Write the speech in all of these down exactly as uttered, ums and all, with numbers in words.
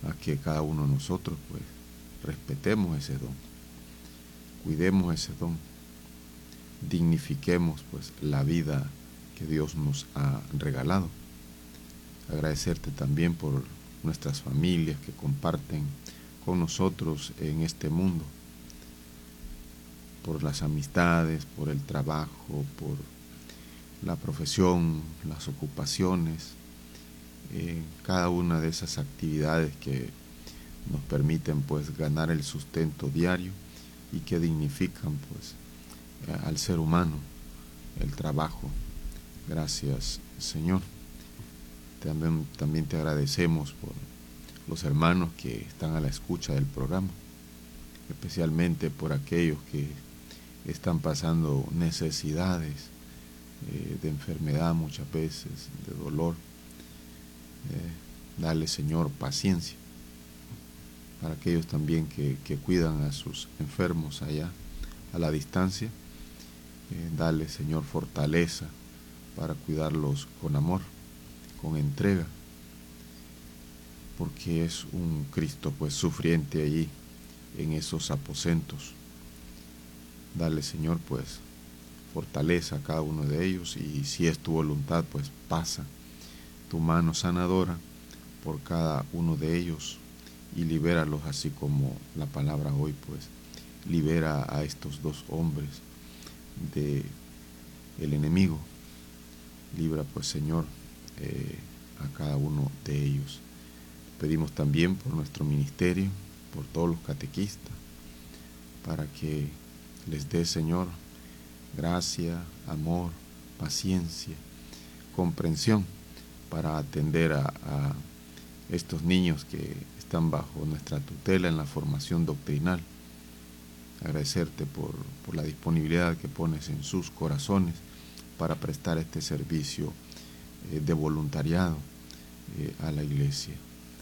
a que cada uno de nosotros pues respetemos ese don, cuidemos ese don, dignifiquemos pues la vida que Dios nos ha regalado. Agradecerte también por nuestras familias que comparten con nosotros en este mundo, por las amistades, por el trabajo, por la profesión, las ocupaciones, eh, cada una de esas actividades que nos permiten pues ganar el sustento diario y que dignifican pues al ser humano, el trabajo. Gracias, Señor. También, también te agradecemos por los hermanos que están a la escucha del programa, especialmente por aquellos que están pasando necesidades eh, de enfermedad muchas veces, de dolor. Eh, dale, Señor, paciencia. Para aquellos también que, que cuidan a sus enfermos allá a la distancia, eh, dale, Señor, fortaleza para cuidarlos con amor, con entrega, porque es un Cristo pues sufriente allí en esos aposentos. Dale, Señor, pues fortaleza a cada uno de ellos, y si es tu voluntad, pues pasa tu mano sanadora por cada uno de ellos y libéralos, así como la palabra hoy pues libera a estos dos hombres de el enemigo. Libra pues, Señor, eh, a cada uno de ellos. Pedimos también por nuestro ministerio, por todos los catequistas, para que les dé, Señor, gracia, amor, paciencia, comprensión para atender a, a estos niños que están bajo nuestra tutela en la formación doctrinal. Agradecerte por, por la disponibilidad que pones en sus corazones para prestar este servicio eh, de voluntariado eh, a la Iglesia.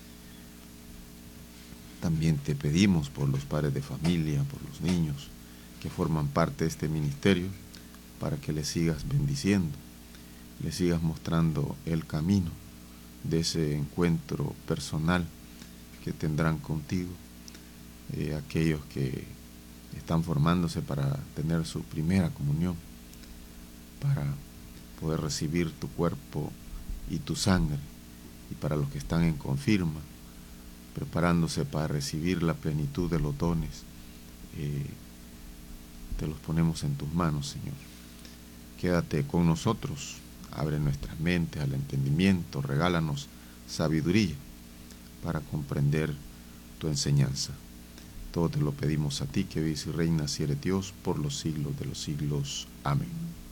También te pedimos por los padres de familia, por los niños que forman parte de este ministerio, para que les sigas bendiciendo, les sigas mostrando el camino de ese encuentro personal que tendrán contigo, eh, aquellos que están formándose para tener su primera comunión, para poder recibir tu cuerpo y tu sangre, y para los que están en confirma, preparándose para recibir la plenitud de los dones, eh, te los ponemos en tus manos, Señor. Quédate con nosotros, abre nuestras mentes al entendimiento, regálanos sabiduría para comprender tu enseñanza. Todo te lo pedimos a ti, que vives y reinas y eres Dios por los siglos de los siglos. Amén.